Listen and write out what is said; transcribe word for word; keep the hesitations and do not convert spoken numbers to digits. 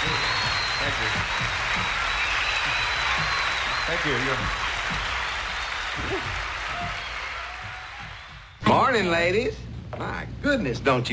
Thank you. Thank you. You're... Morning, ladies. My goodness, don't you?